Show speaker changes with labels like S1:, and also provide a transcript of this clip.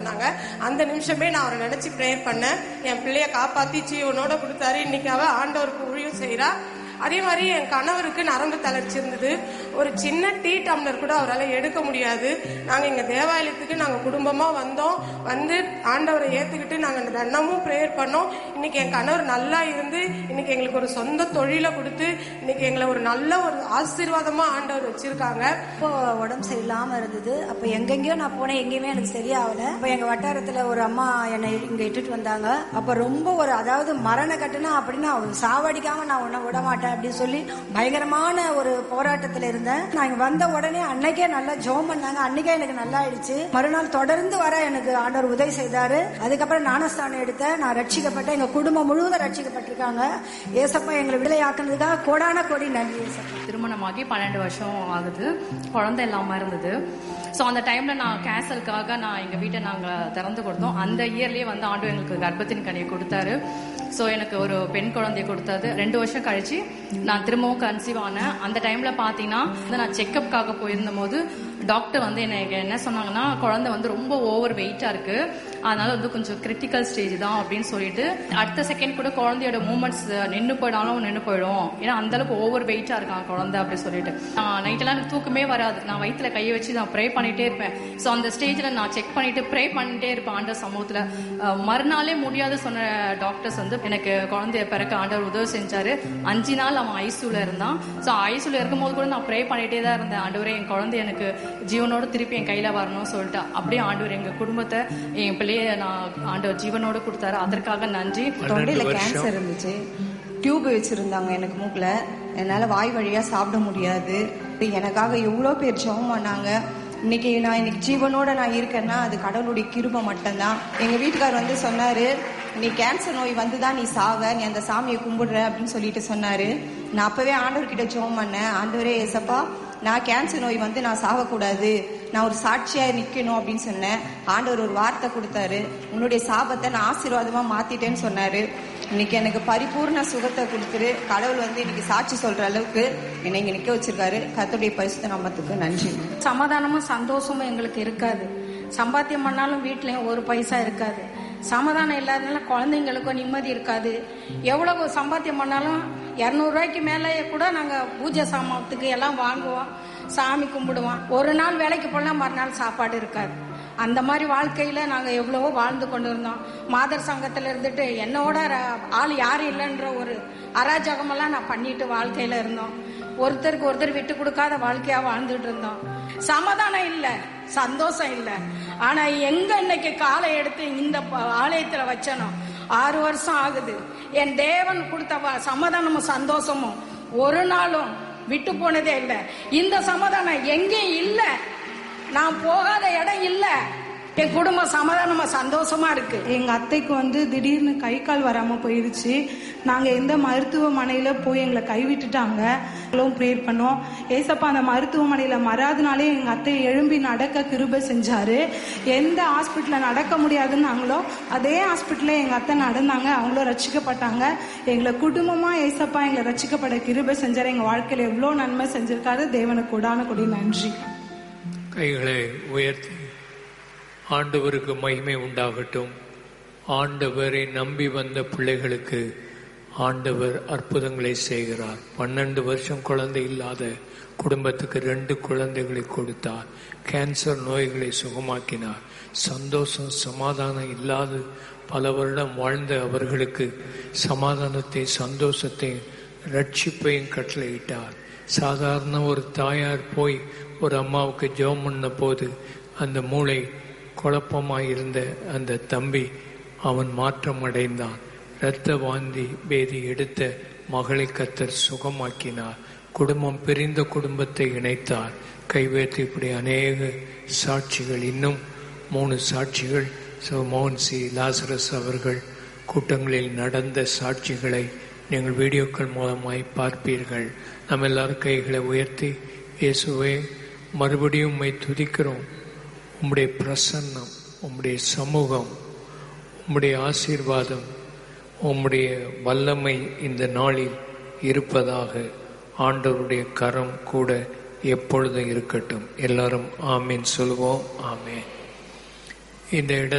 S1: சொன்னாங்க. அந்த நிமிஷமே நான் அவரை நினைச்சு பிரேயர் பண்ணேன். என் பிள்ளைய காப்பாத்தி ஜீவனோட கொடுத்தாரு. இன்னைக்கு அவ ஆண்டவருக்கு ஊழியம் செய்யறா. அதே மாதிரி என் கணவருக்கு நரம்பு தளர்ச்சி இருந்தது. ஒரு சின்ன டீ டம்ளர் கூட அவரால் எடுக்க முடியாது. நாங்க இங்க தேவாலயத்துக்கு நாங்க குடும்பமா வந்தோம். வந்து ஆண்டவரை ஏத்துக்கிட்டு நாங்க தினமும் பிரேயர் பண்ணோம். இன்னைக்கு என் கணவர் நல்லா இருந்து இன்னைக்கு எங்களுக்கு ஒரு சொந்த தொழிலை கொடுத்து இன்னைக்கு எங்களை ஒரு நல்ல ஒரு ஆசீர்வாதமா ஆண்டவர் வச்சிருக்காங்க.
S2: இப்போ உடம்பு சரியில்லாம இருந்தது. அப்ப எங்கெங்கயோ நான் போனேன், எங்கேயுமே எனக்கு சரியாகல. அப்ப எங்க வட்டாரத்துல ஒரு அம்மா என்னை இங்க இட்டுட்டு வந்தாங்க. அப்ப ரொம்ப ஒரு அதாவது மரண கட்டுனா அப்படின்னா சாவடிக்காம நான் உன்னை விட மாட்டேன் அப்படின்னு சொல்லி பயங்கரமான ஒரு போராட்டத்துல இருந்தேன். நான் இங்க வந்த உடனே அன்னைக்கே நல்லா ஜெபம் பண்ணாங்க. அன்னைக்கே எனக்கு நல்லா ஆயிடுச்சு. மறுநாள் தொடர்ந்து வர எனக்கு ஆண்டவர் உதவி செய்தாரு. அதுக்கப்புறம் ஞானஸ்தானம் எடுத்தேன். நான் ரட்சிக்கப்பட்டேன். எங்க குடும்பம் முழுவதும் ரட்சிக்கப்பட்டிருக்காங்க. ஏசப்பா எங்களை விடுதலை ஆக்குனதுக்காக கோடான கோடி நன்றி.
S3: திருமணமாகி 12 வருஷம் ஆகுது. குழந்தை இல்லாம இருந்தது. ஸோ அந்த டைம்ல நான் கேன்சருக்காக நான் எங்க வீட்டை நாங்க திறந்து கொடுத்தோம். அந்த இயர்லயே வந்து ஆண்டு எங்களுக்கு கர்ப்பத்தின் கனியை கொடுத்தாரு. ஸோ எனக்கு ஒரு பெண் குழந்தைய கொடுத்தாரு. 2 வருஷம் கழிச்சு நான் திரும்பவும் கன்சீவ் ஆனேன். அந்த டைம்ல பாத்தீங்கன்னா நான் செக்அப்காக போயிருந்த போது டாக்டர் வந்து எனக்கு என்ன சொன்னாங்கன்னா, குழந்தை வந்து ரொம்ப ஓவர் வெயிட்டா இருக்கு, அதனால வந்து கொஞ்சம் கிரிட்டிக்கல் ஸ்டேஜ் தான் அப்படின்னு சொல்லிட்டு அடுத்த செகண்ட் கூட குழந்தையோட மூவ்மெண்ட்ஸ் நின்று போயிடாலும் நின்று போயிடும், ஏன்னா அந்த அளவுக்கு ஓவர் வெயிட்டா இருக்கான் குழந்தை அப்படின்னு சொல்லிட்டு. நைட்டெல்லாம் எனக்கு தூக்கமே வராது. நான் வயிற்றுல கையை வச்சு நான் ப்ரே பண்ணிட்டே இருப்பேன். ஸோ அந்த ஸ்டேஜ்ல நான் செக் பண்ணிட்டு ப்ரே பண்ணிட்டே இருப்பேன் ஆண்டவர் சமூகத்துல. மறுநாளே முடியாது சொன்ன டாக்டர்ஸ் வந்து எனக்கு குழந்தைய பிறக்க ஆண்டவர் உதவி செஞ்சாரு. 5 நாள் அவன் ஐசியூல இருந்தான். ஸோ ஐசியூல இருக்கும்போது கூட நான் ப்ரே பண்ணிட்டே தான் இருந்தேன். ஆண்டவரே என் குழந்தை எனக்கு ஜீவனோட திருப்பி என் கையில வரணும்னு சொல்லிட்டு அப்படியே ஆண்டவர் எங்க குடும்பத்தை என் பிள்ளைய நான் ஆண்டவர் ஜீவனோட கொடுத்தாரு. அதற்காக நன்றி.
S4: தொண்டையில கேன்சர் இருந்துச்சு. டியூப் வச்சிருந்தாங்க எனக்கு மூக்குல. என்னால வாய் வழியா சாப்பிட முடியாது. எனக்காக எவ்வளோ பேர் ஜெபம் பண்ணாங்க. இன்னைக்கு ஜீவனோட நான் இருக்கேன்னா அது கடவுளுடைய கிருபை மட்டும்தான். எங்க வீட்டுக்காரர் வந்து சொன்னாரு, நீ கேன்சர் நோய் வந்துதான் நீ சாவ, நீ அந்த சாமியை கும்பிடுற அப்படின்னு சொல்லிட்டு சொன்னாரு. நான் அப்பவே ஆண்டவர்கிட்ட ஜெபம் பண்ணேன். ஆண்டவரே ஏசப்பா, நான் கேன்சர் நோய் வந்து நான் சாகக்கூடாது, நான் ஒரு சாட்சியா நிக்கணும் அப்படின்னு சொன்னேன். ஆண்டவர் ஒரு வார்த்தை கொடுத்தாரு, உன்னுடைய சாபத்தை நான் ஆசீர்வாதமா மாத்திட்டேன்னு சொன்னாரு. இன்னைக்கு எனக்கு பரிபூர்ண சுகத்தை கொடுத்துரு. கடவுள் வந்து இன்னைக்கு சாட்சி சொல்ற அளவுக்கு என்னை இங்க நிக்க வச்சிருக்காரு. கர்த்தருடைய பரிசுத்த நாமத்துக்கு நன்றி.
S5: சமாதானமும் சந்தோஷமும் எங்களுக்கு இருக்காது. சம்பாத்தியம் பண்ணாலும் வீட்லயும் ஒரு பைசா இருக்காது. சமாதானம் இல்லாதனால குழந்தைங்களுக்கும் நிம்மதி இருக்காது. எவ்வளவு சம்பாத்தியம் பண்ணாலும் 200 ரூபாய்க்கு மேலே கூட நாங்க பூஜை சாமானத்துக்கு எல்லாம் வாங்குவோம், சாமி கும்பிடுவோம். ஒரு நாள் வேலைக்கு போனா மறுநாள் சாப்பாடு இருக்காது. அந்த மாதிரி வாழ்க்கையில நாங்க எவ்வளவோ வாழ்ந்து கொண்டு இருந்தோம். மாதர் சங்கத்துல இருந்துட்டு என்னோட ஆள் யாரும் இல்லைன்ற ஒரு அராஜகமெல்லாம் நான் பண்ணிட்டு வாழ்க்கையில இருந்தோம். ஒருத்தருக்கு ஒருத்தர் விட்டு கொடுக்காத வாழ்க்கையா வாழ்ந்துட்டு இருந்தோம். சமாதானம் இல்ல, சந்தோஷம் இல்ல. ஆனா எங்க இன்னைக்கு காலை எடுத்து இந்த ஆலயத்துல வச்சனும் 6 வருஷம் ஆகுது. என் தேவன் கொடுத்த சமாதானமும் சந்தோஷமும் ஒரு நாளும் விட்டு போனதே இல்லை. இந்த சமாதானம் எங்கேயும் இல்ல, நான் போகாத இடம் இல்ல. என் குடும்பம் சமாதானமா சந்தோஷமா இருக்கு.
S6: எங்க அத்தைக்கு வந்து திடீர்னு கை கால் வராம போயிருச்சு. நாங்க எந்த மருத்துவமனையில போய் எங்களை கைவிட்டுட்டாங்க. பிரேயர் பண்ணோம். ஏசப்பா அந்த மருத்துவமனையில மறாதனாலே எங்க அத்தை எழும்பி நடக்க கிருபை செஞ்சாரு. எந்த ஹாஸ்பிட்டல்ல நடக்க முடியாதுன்னாங்களோ அதே ஹாஸ்பிட்டல்ல எங்க அத்தை நடந்தாங்க. அவங்களும் ரட்சிக்கப்பட்டாங்க. எங்களை குடும்பமா ஏசப்பா எங்களை ரட்சிக்கப்பட கிருபை செஞ்சாரு. எங்க வாழ்க்கையில எவ்வளவு நன்மை செஞ்சிருக்காரு. தேவனுக்கு கூடான கொடி நன்றி.
S7: கைகளை உயர்த்தி ஆண்டவருக்கு மகிமை உண்டாகட்டும். ஆண்டவரை நம்பி வந்த பிள்ளைகளுக்கு ஆண்டவர் அற்புதங்களை செய்கிறார். 12 வருஷம் குழந்தை இல்லாத குடும்பத்துக்கு 2 குழந்தைகளை கொடுத்தார். கேன்சர் நோய்களை சுகமாக்கினார். சந்தோஷம் சமாதானம் இல்லாத பல வருடம் வாழ்ந்த அவர்களுக்கு சமாதானத்தை, சந்தோஷத்தை, ரட்சிப்பையும் கட்டளையிட்டார். சாதாரண ஒரு தாயார் போய் ஒரு அம்மாவுக்கு ஜெபம் பண்ண போது அந்த மூளை குழப்பமாயிருந்த அந்த தம்பி அவன் மாற்றம் அடைந்தான். இரத்த வாந்தி பேதி எடுத்த மகளை கர்த்தர் சுகமாக்கினார். குடும்பம் பிரிந்த குடும்பத்தை இணைத்தார். கைவேற்றி இப்படி அநேக சாட்சிகள், இன்னும் 3 சாட்சிகள் மோகன்சி லாசரஸ் அவர்கள் கூட்டங்களில் நடந்த சாட்சிகளை நீங்கள் வீடியோக்கள் மூலமாய் பார்ப்பீர்கள். நம்ம எல்லாரும் கைகளை உயர்த்தி, இயேசுவே மறுபடியும் உம்மை துதிக்கிறோம். உம்முடைய பிரசன்னம், உம்முடைய சமூகம், உம்முடைய ஆசீர்வாதம், உம்முடைய வல்லமை இந்த நாளில் இருப்பதாக. ஆண்டவருடைய கரம் கூட எப்பொழுதும் இருக்கட்டும். எல்லாரும் ஆமீன் சொல்வோம். ஆமீன். இந்த